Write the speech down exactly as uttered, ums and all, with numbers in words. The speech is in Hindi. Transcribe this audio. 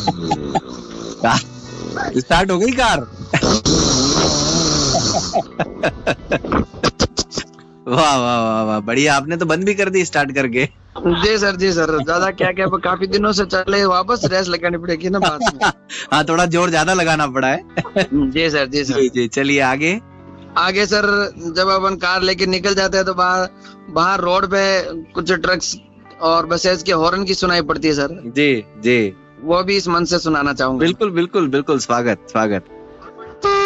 स्टार्ट हो गई कार? वाह वाह वाह वाह, बढ़िया। आपने तो बंद भी कर दी स्टार्ट करके। जी सर, जी सर, ज्यादा क्या क्या काफी दिनों से चले, वापस रेस लगानी पड़ेगी ना बाद में। हाँ, थोड़ा जोर ज्यादा लगाना पड़ा है। जी सर, जी सर। जी जी, चलिए आगे। आगे सर, जब अपन कार लेके निकल जाते हैं तो बाहर बाहर रोड पे कुछ ट्रक्स और बसेस के हॉर्न की सुनाई पड़ती है सर। जी जी, वो भी इस मन से सुनाना चाहूंगा। बिल्कुल बिल्कुल बिल्कुल, स्वागत स्वागत।